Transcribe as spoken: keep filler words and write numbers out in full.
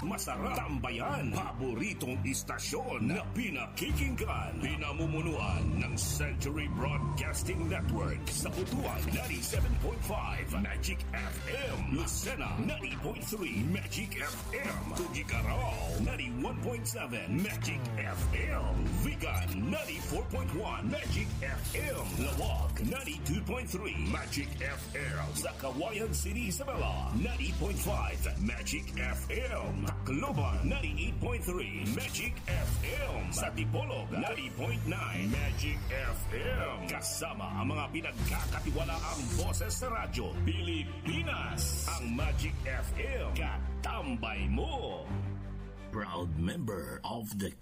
masarap, tambayan, paboritong istasyon na pinakikinggan, pinamumunuan ng Century Broadcasting Network sa Butuan ninety-seven point five Magic F M, Lucena ninety point three Magic F M, Tugicarao ninety-one point seven Magic F M, Vigan ninety-four point one Magic F M, Lawag ninety-two point three Magic F M, sa Kawayan City, Isabela ninety point five Magic F M, Tacloban ninety-eight point three Magic F M, sa Dipolog ninety point nine Magic F M. Kasama ang mga pinagkakatiwalaang boses sa radyo Pilipinas, ang Magic F M, katambay mo. Proud member of the